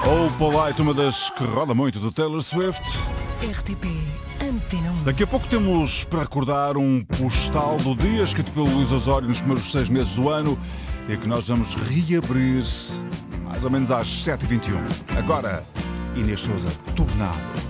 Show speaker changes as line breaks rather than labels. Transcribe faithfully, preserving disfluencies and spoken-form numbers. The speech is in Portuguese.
Oh, Polite, uma das que roda muito do Taylor Swift.
R T P Antena um.
Daqui a pouco temos para recordar um postal do dia escrito pelo Luís Osório nos primeiros seis meses do ano e que nós vamos reabrir mais ou menos às sete e vinte e um. Agora, Inês Sousa, Tornado.